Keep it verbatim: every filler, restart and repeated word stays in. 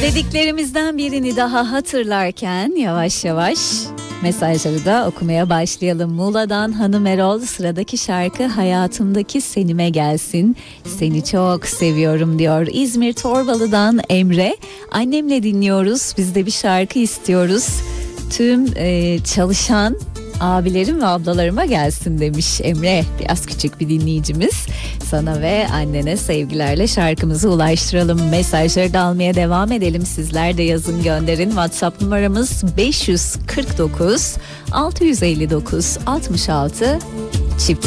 Söylediklerimizden birini daha hatırlarken yavaş yavaş mesajları da okumaya başlayalım. Muğla'dan Hanım Erol, sıradaki şarkı hayatımdaki senime gelsin. Seni çok seviyorum diyor. İzmir Torbalı'dan Emre, annemle dinliyoruz. Biz de bir şarkı istiyoruz. Tüm e, çalışan abilerim ve ablalarıma gelsin demiş Emre. Biraz küçük bir dinleyicimiz. Sana ve annene sevgilerle şarkımızı ulaştıralım. Mesajları da almaya devam edelim. Sizler de yazın, gönderin. WhatsApp numaramız beş yüz kırk dokuz altı yüz elli dokuz altmış altı çift